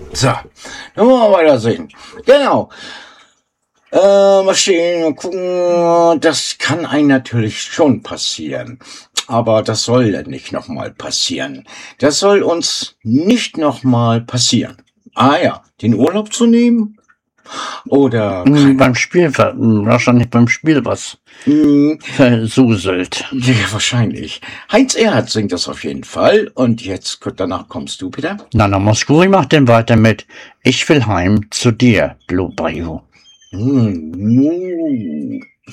So, dann wollen wir weiter sehen. Genau. Mal stehen und gucken, das kann einem natürlich schon passieren. Aber das soll ja nicht nochmal passieren. Das soll uns nicht nochmal passieren. Ja, den Urlaub zu nehmen? Oder beim Spiel, wahrscheinlich beim Spiel was versuselt. Ja, wahrscheinlich. Heinz Erhardt singt das auf jeden Fall. Und jetzt, danach kommst du, Peter. Nana Mouskouri macht dann weiter mit Ich will heim zu dir, Blue Bayou.